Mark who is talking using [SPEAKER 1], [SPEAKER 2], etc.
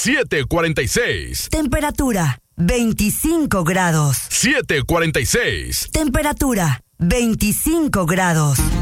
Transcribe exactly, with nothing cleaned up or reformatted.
[SPEAKER 1] siete cuarenta y seis.
[SPEAKER 2] Temperatura veinticinco grados.
[SPEAKER 1] siete cuarenta y seis.
[SPEAKER 2] Temperatura veinticinco grados.